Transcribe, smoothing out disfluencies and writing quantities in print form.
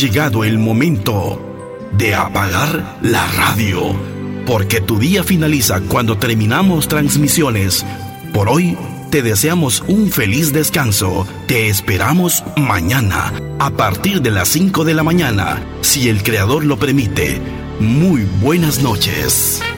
llegado el momento de apagar la radio, porque tu día finaliza cuando terminamos transmisiones. Por hoy te deseamos un feliz descanso. Te esperamos mañana a partir de las 5 de la mañana, si el Creador lo permite. Muy buenas noches.